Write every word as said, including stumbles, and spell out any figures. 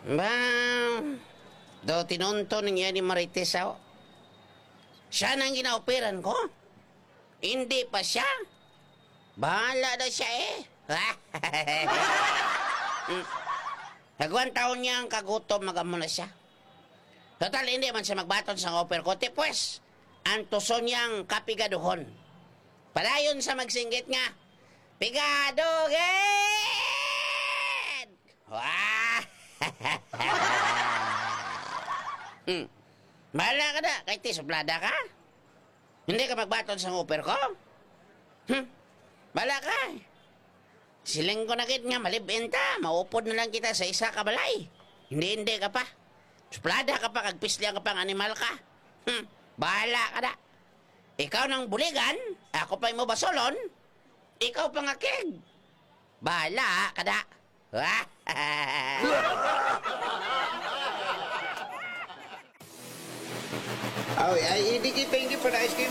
Ba, do tinunto niya ni Marites ako. Siya nang ginaoperan ko. Hindi pa siya. Bahala na siya eh. Hmm. Nagwan taon niya ang kagutom, magamo na siya. Total, hindi man siya magbaton sa oper ko. Te, pues, ang tuso niyang kapigaduhon. Palayon sa magsinggit nga. Pigadugin! Wah! hmm. Bahala ka na, kahit ti suplada ka. Hindi ka magbaton sa oper ko. Hmm. Bahala ka. Siling ko na kit nga, malibenta. Maupod na lang kita sa isa ka balay. Hindi, hindi ka pa. Suplada ka pa, kagpisliang ka pang animal ka. Hmm, bahala ka na. Ikaw nang buligan, ako pa mo basolon, ikaw pang akig. Bahala ka na. Oh, ay, hindi kita, thank you for the ice cream.